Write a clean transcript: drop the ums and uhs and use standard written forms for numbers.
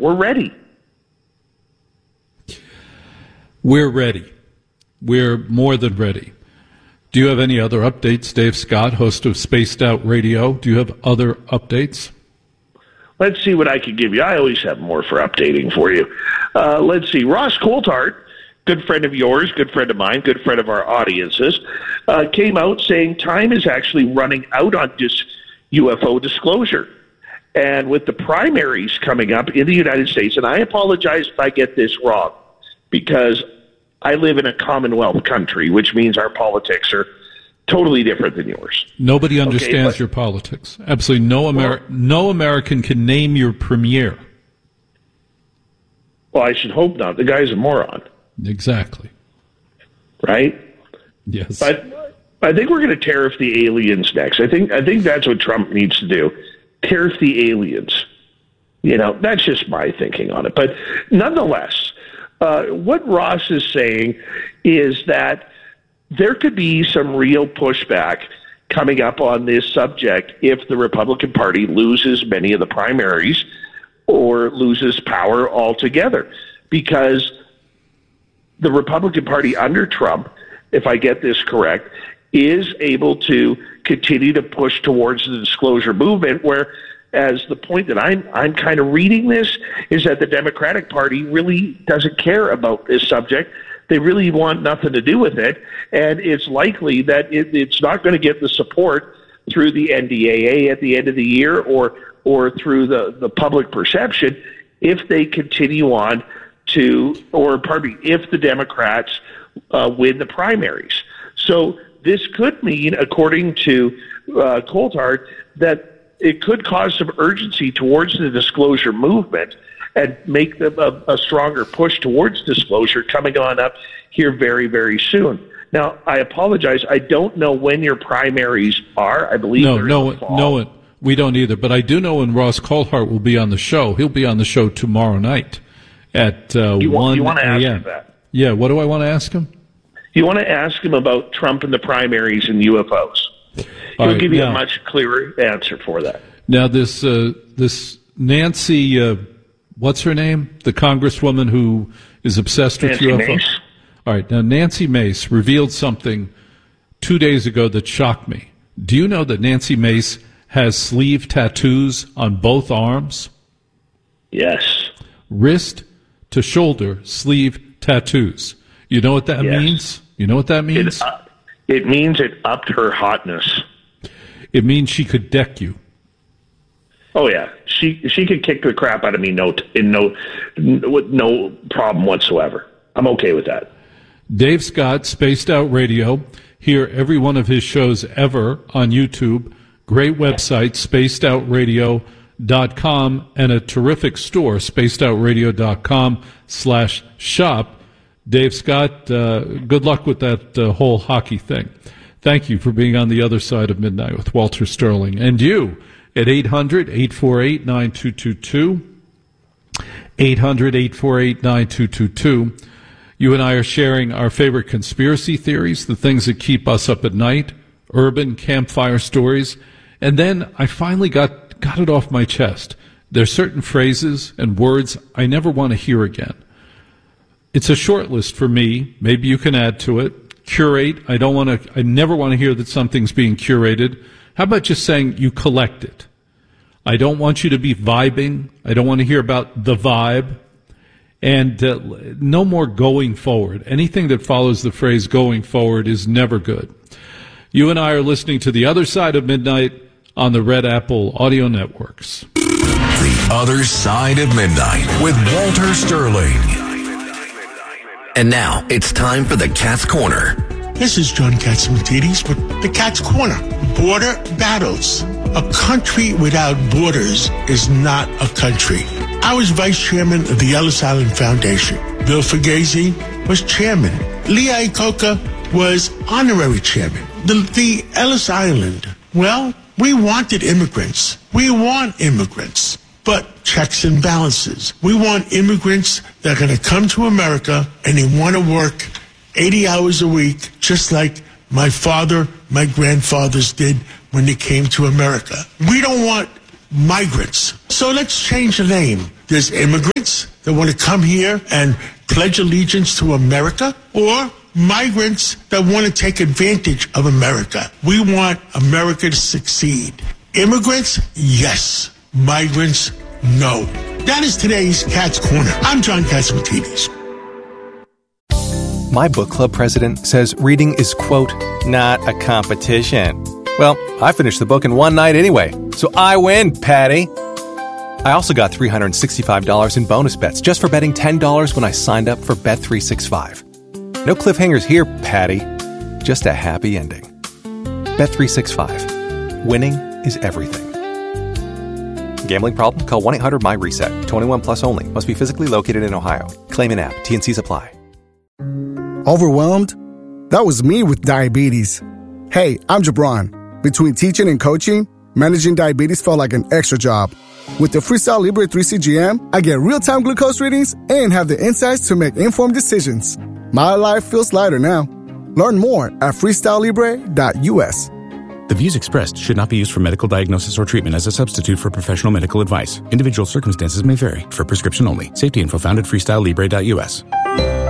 We're ready. We're ready. We're more than ready. Do you have any other updates, Dave Scott, host of Spaced Out Radio? Do you have other updates? Let's see what I can give you. I always have more for updating for you. Let's see. Ross Coulthart, good friend of yours, good friend of mine, good friend of our audiences, came out saying time is actually running out on UFO disclosure. And with the primaries coming up in the United States, and I apologize if I get this wrong, because I live in a Commonwealth country, which means our politics are totally different than yours. Nobody understands your politics. Absolutely no American can name your premier. Well, I should hope not. The guy's a moron. Exactly. Right? Yes. But I think we're going to tariff the aliens next. I think that's what Trump needs to do. Tariff the aliens. You know, that's just my thinking on it. But nonetheless, what Ross is saying is that there could be some real pushback coming up on this subject if the Republican Party loses many of the primaries or loses power altogether. Because the Republican Party under Trump, if I get this correct, is able to continue to push towards the disclosure movement, whereas the point that I'm kind of reading this is that the Democratic Party really doesn't care about this subject. They really want nothing to do with it, and it's likely that it's not going to get the support through the NDAA at the end of the year or through the public perception if they continue on if the Democrats win the primaries. So this could mean, according to Coulthart, that it could cause some urgency towards the disclosure movement and make them a stronger push towards disclosure coming on up here very, very soon. Now, I apologize. I don't know when your primaries are. I believe they're in the fall. No, we don't either. But I do know when Ross Coulthart will be on the show. He'll be on the show tomorrow night at 1 You want to ask a.m. him that? Yeah, what do I want to ask him? You want to ask him about Trump and the primaries and UFOs. He'll give you a much clearer answer for that. Now, this Nancy, what's her name? The congresswoman who is obsessed with UFOs. Mace. All right, now Nancy Mace revealed something 2 days ago that shocked me. Do you know that Nancy Mace has sleeve tattoos on both arms? Yes. Wrist to shoulder sleeve tattoos. You know what that means? You know what that means? It means it upped her hotness. It means she could deck you. Oh yeah, she could kick the crap out of me with no problem whatsoever. I'm okay with that. Dave Scott, Spaced Out Radio. Hear every one of his shows ever on YouTube. Great website, spacedoutradio.com, and a terrific store, spacedoutradio.com/shop. Dave Scott, good luck with that whole hockey thing. Thank you for being on the other side of midnight with Walter Sterling. And you at 800-848-9222. 800-848-9222. You and I are sharing our favorite conspiracy theories, the things that keep us up at night, urban campfire stories. And then I finally got it off my chest. There's certain phrases and words I never want to hear again. It's a short list for me. Maybe you can add to it. Curate. I never want to hear that something's being curated. How about just saying you collect it? I don't want you to be vibing. I don't want to hear about the vibe. And no more going forward. Anything that follows the phrase going forward is never good. You and I are listening to The Other Side of Midnight on the Red Apple Audio Networks. The Other Side of Midnight with Walter Sterling. And now it's time for the Cat's Corner. This is John Catsimatidis with the Cat's Corner. Border battles. A country without borders is not a country. I was vice chairman of the Ellis Island Foundation. Bill Fugazi was chairman. Lee Iacocca was honorary chairman. The Ellis Island, well, we wanted immigrants. We want immigrants, but checks and balances. We want immigrants that are going to come to America and they want to work 80 hours a week, just like my father, my grandfathers did when they came to America. We don't want migrants. So let's change the name. There's immigrants that want to come here and pledge allegiance to America, or migrants that want to take advantage of America. We want America to succeed. Immigrants, yes. Migrants, no. That is today's Cat's Corner. I'm John Catsimatidis. My book club president says reading is, quote, not a competition. Well, I finished the book in one night anyway, so I win, Patty. I also got $365 in bonus bets just for betting $10 when I signed up for Bet365. No cliffhangers here, Patty. Just a happy ending. Bet365. Winning is everything. Gambling problem? Call 1-800-MY-RESET. 21 plus only. Must be physically located in Ohio. Claim in app. T&Cs apply. Overwhelmed? That was me with diabetes. Hey, I'm Jabron. Between teaching and coaching, managing diabetes felt like an extra job. With the Freestyle Libre 3CGM, I get real-time glucose readings and have the insights to make informed decisions. My life feels lighter now. Learn more at freestylelibre.us. The views expressed should not be used for medical diagnosis or treatment as a substitute for professional medical advice. Individual circumstances may vary. For prescription only. Safety info found at freestylelibre.us.